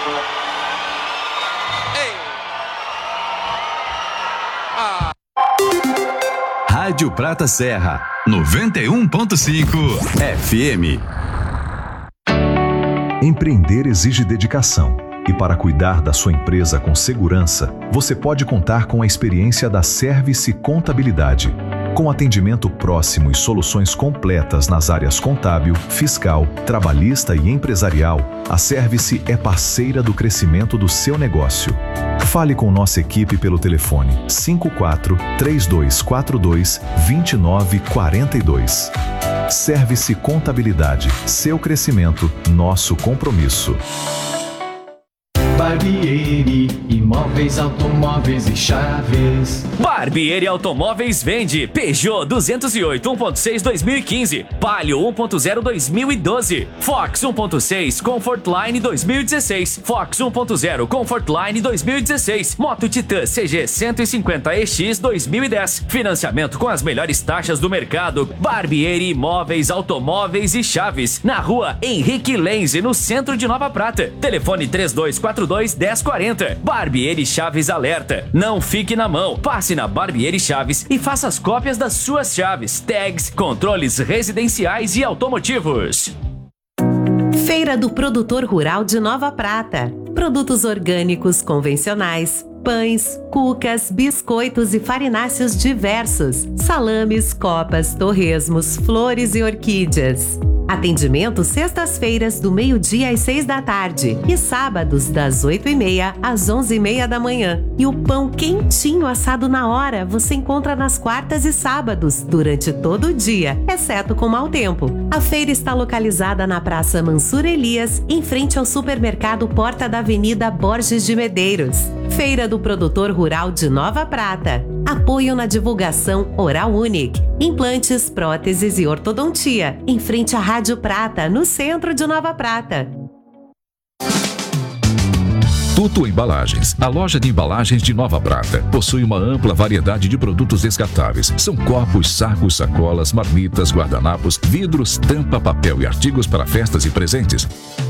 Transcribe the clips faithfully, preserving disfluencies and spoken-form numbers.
Ei. Ah. Rádio Prata Serra, noventa e um ponto cinco F M. Empreender exige dedicação. E para cuidar da sua empresa com segurança, você pode contar com a experiência da Service Contabilidade. Com atendimento próximo e soluções completas nas áreas contábil, fiscal, trabalhista e empresarial, a Service é parceira do crescimento do seu negócio. Fale com nossa equipe pelo telefone cinco quatro, três dois quatro dois, dois nove quatro dois. Service Contabilidade, seu crescimento, nosso compromisso. Barbieri, imóveis, automóveis e chaves. Barbieri Automóveis vende Peugeot duzentos e oito um ponto seis dois mil e quinze, Palio um ponto zero dois mil e doze, Fox um ponto seis Comfortline dois mil e dezesseis, Fox um ponto zero Comfortline dois mil e dezesseis, Moto Titan C G cento e cinquenta E X dois mil e dez. Financiamento com as melhores taxas do mercado. Barbieri Imóveis, Automóveis e Chaves, na rua Henrique Lenze, no centro de Nova Prata. Telefone três dois quatro dois, um zero quatro zero. Barbieri Chaves alerta: não fique na mão. Passe na Barbieri Chaves e faça as cópias das suas chaves, tags, controles residenciais e automotivos. Feira do Produtor Rural de Nova Prata. Produtos orgânicos convencionais, pães, cucas, biscoitos e farináceos diversos, salames, copas, torresmos, flores e orquídeas. Atendimento sextas-feiras do meio-dia às seis da tarde e sábados das oito e meia às onze e meia da manhã. E o pão quentinho assado na hora você encontra nas quartas e sábados durante todo o dia, exceto com mau tempo. A feira está localizada na Praça Mansur Elias, em frente ao supermercado Porta da Avenida Borges de Medeiros. Feira do Produtor Rural de Nova Prata. Apoio na divulgação Oral Unique, implantes, próteses e ortodontia, em frente à Rádio Prata, no centro de Nova Prata. Tutu Embalagens, a loja de embalagens de Nova Prata, possui uma ampla variedade de produtos descartáveis. São copos, sacos, sacolas, marmitas, guardanapos, vidros, tampa, papel e artigos para festas e presentes.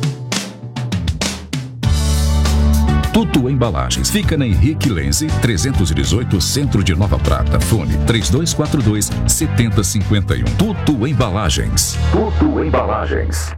Tutu Embalagens fica na Henrique Lenze, trezentos e dezoito, centro de Nova Prata. Fone três dois quatro dois, sete zero cinco um. Tutu Embalagens. Tutu Embalagens.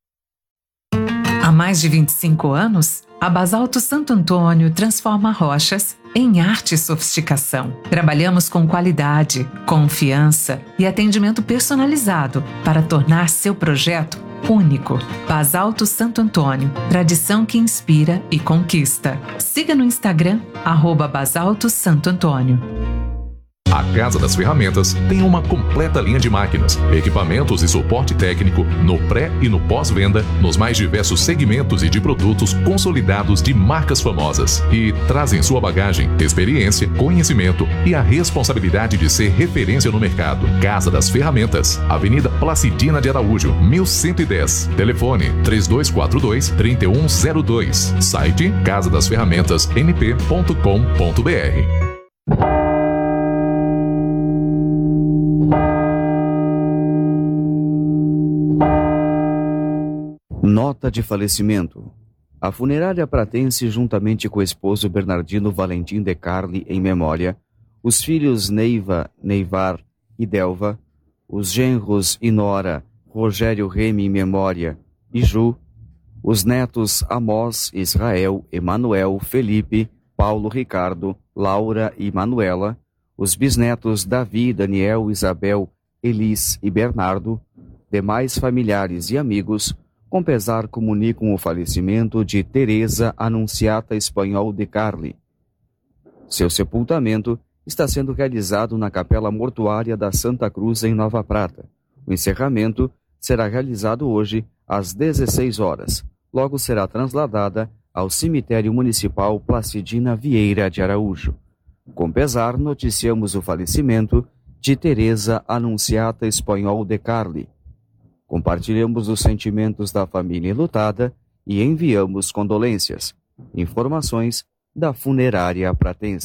Há mais de vinte e cinco anos, a Basalto Santo Antônio transforma rochas em arte e sofisticação. Trabalhamos com qualidade, confiança e atendimento personalizado para tornar seu projeto único. Basalto Santo Antônio, tradição que inspira e conquista. Siga no Instagram, arroba Basalto Santo Antônio. A Casa das Ferramentas tem uma completa linha de máquinas, equipamentos e suporte técnico no pré e no pós-venda, nos mais diversos segmentos e de produtos consolidados de marcas famosas. E traz em sua bagagem experiência, conhecimento e a responsabilidade de ser referência no mercado. Casa das Ferramentas, Avenida Placidina de Araújo, mil cento e dez. Telefone três dois quatro dois, três um zero dois. Site casa das ferramentas n p ponto com ponto b r. Nota de falecimento. A funerária pratense, juntamente com o esposo Bernardino Valentim de Carli, em memória, os filhos Neiva, Neivar e Delva, os genros Inora, Rogério Reme, em memória, e Ju, os netos Amós, Israel, Emanuel, Felipe, Paulo, Ricardo, Laura e Manuela, os bisnetos Davi, Daniel, Isabel, Elis e Bernardo, demais familiares e amigos, com pesar comunicam o falecimento de Teresa Anunciata Espanhol de Carli. Seu sepultamento está sendo realizado na Capela Mortuária da Santa Cruz, em Nova Prata. O encerramento será realizado hoje às dezesseis horas. Logo será trasladada ao Cemitério Municipal Placidina Vieira de Araújo. Com pesar, noticiamos o falecimento de Teresa Anunciata Espanhol de Carli. Compartilhamos os sentimentos da família enlutada e enviamos condolências. Informações da Funerária Pratense.